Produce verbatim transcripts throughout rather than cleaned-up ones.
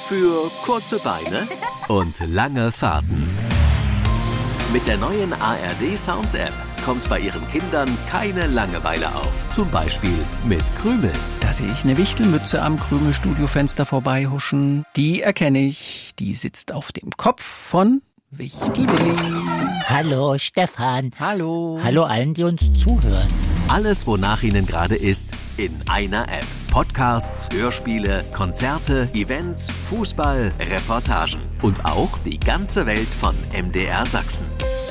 Für kurze Beine und lange Fahrten. Mit der neuen A R D Sounds App kommt bei Ihren Kindern keine Langeweile auf. Zum Beispiel mit Krümel. Da sehe ich eine Wichtelmütze am Krümel-Studiofenster vorbeihuschen. Die erkenne ich. Die sitzt auf dem Kopf von Wichtelwilli. Hallo Stefan. Hallo. Hallo allen, die uns zuhören. Alles, wonach Ihnen gerade ist, in einer App. Podcasts, Hörspiele, Konzerte, Events, Fußball, Reportagen und auch die ganze Welt von M D R Sachsen.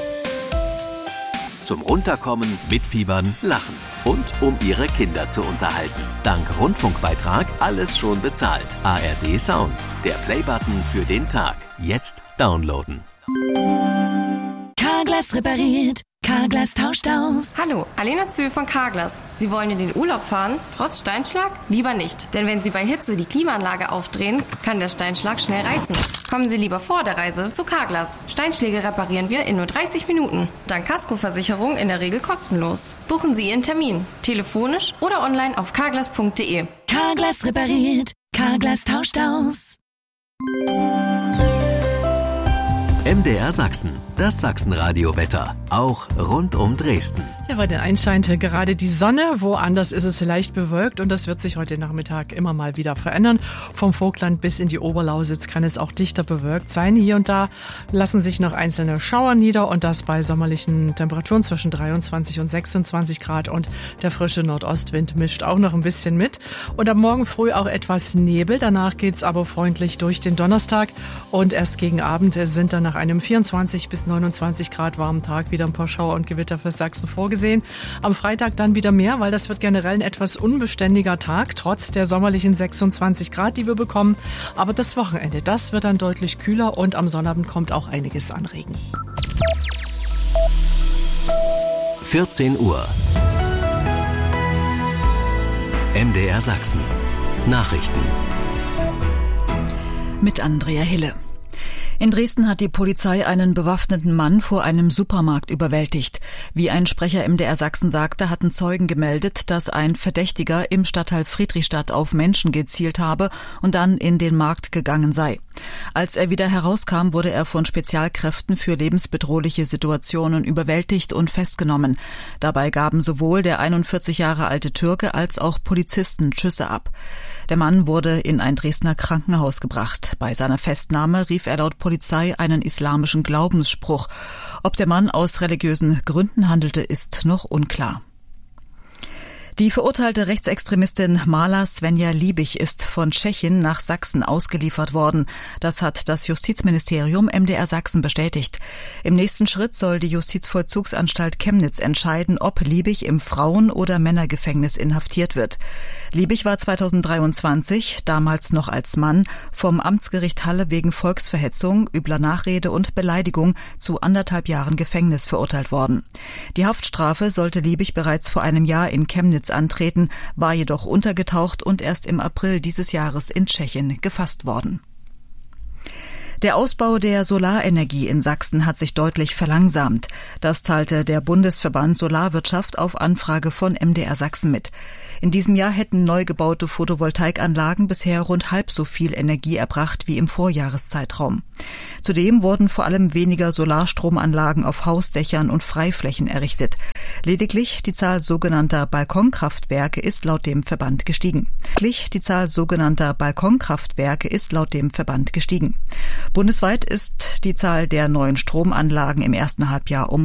Zum Runterkommen, mitfiebern, lachen und um Ihre Kinder zu unterhalten. Dank Rundfunkbeitrag alles schon bezahlt. A R D Sounds, der Playbutton für den Tag. Jetzt downloaden. Carglass repariert. Carglass tauscht aus. Hallo, Alena Zühl von Carglass. Sie wollen in den Urlaub fahren? Trotz Steinschlag? Lieber nicht. Denn wenn Sie bei Hitze die Klimaanlage aufdrehen, kann der Steinschlag schnell reißen. Kommen Sie lieber vor der Reise zu Carglass. Steinschläge reparieren wir in nur dreißig Minuten. Dank Kaskoversicherung in der Regel kostenlos. Buchen Sie Ihren Termin. Telefonisch oder online auf carglass punkt de. Carglass repariert. Carglass tauscht aus. M D R Sachsen, das Sachsenradio-Wetter, auch rund um Dresden. Ja, bei den Einen scheint gerade die Sonne, woanders ist es leicht bewölkt und das wird sich heute Nachmittag immer mal wieder verändern. Vom Vogtland bis in die Oberlausitz kann es auch dichter bewölkt sein. Hier und da lassen sich noch einzelne Schauer nieder und das bei sommerlichen Temperaturen zwischen dreiundzwanzig und sechsundzwanzig Grad und der frische Nordostwind mischt auch noch ein bisschen mit. Und am Morgen früh auch etwas Nebel, danach geht's aber freundlich durch den Donnerstag und erst gegen Abend sind dann nach einem vierundzwanzig bis neunundzwanzig Grad warmen Tag wieder ein paar Schauer und Gewitter für Sachsen vorgesehen. Am Freitag dann wieder mehr, weil das wird generell ein etwas unbeständiger Tag, trotz der sommerlichen sechsundzwanzig Grad, die wir bekommen. Aber das Wochenende, das wird dann deutlich kühler und am Sonnabend kommt auch einiges an Regen. vierzehn Uhr. M D R Sachsen. Nachrichten. Mit Andrea Hille. In Dresden hat die Polizei einen bewaffneten Mann vor einem Supermarkt überwältigt. Wie ein Sprecher M D R Sachsen sagte, hatten Zeugen gemeldet, dass ein Verdächtiger im Stadtteil Friedrichstadt auf Menschen gezielt habe und dann in den Markt gegangen sei. Als er wieder herauskam, wurde er von Spezialkräften für lebensbedrohliche Situationen überwältigt und festgenommen. Dabei gaben sowohl der einundvierzig Jahre alte Türke als auch Polizisten Schüsse ab. Der Mann wurde in ein Dresdner Krankenhaus gebracht. Bei seiner Festnahme rief er laut Polizei einen islamischen Glaubensspruch. Ob der Mann aus religiösen Gründen handelte, ist noch unklar. Die verurteilte Rechtsextremistin Mala Svenja Liebig ist von Tschechien nach Sachsen ausgeliefert worden. Das hat das Justizministerium M D R Sachsen bestätigt. Im nächsten Schritt soll die Justizvollzugsanstalt Chemnitz entscheiden, ob Liebig im Frauen- oder Männergefängnis inhaftiert wird. Liebig war zweitausenddreiundzwanzig, damals noch als Mann, vom Amtsgericht Halle wegen Volksverhetzung, übler Nachrede und Beleidigung zu anderthalb Jahren Gefängnis verurteilt worden. Die Haftstrafe sollte Liebig bereits vor einem Jahr in Chemnitz antreten, war jedoch untergetaucht und erst im April dieses Jahres in Tschechien gefasst worden. Der Ausbau der Solarenergie in Sachsen hat sich deutlich verlangsamt. Das teilte der Bundesverband Solarwirtschaft auf Anfrage von M D R Sachsen mit. In diesem Jahr hätten neu gebaute Photovoltaikanlagen bisher rund halb so viel Energie erbracht wie im Vorjahreszeitraum. Zudem wurden vor allem weniger Solarstromanlagen auf Hausdächern und Freiflächen errichtet. Lediglich die Zahl sogenannter Balkonkraftwerke ist laut dem Verband gestiegen. Lediglich die Zahl sogenannter Balkonkraftwerke ist laut dem Verband gestiegen. Bundesweit ist die Zahl der neuen Stromanlagen im ersten Halbjahr um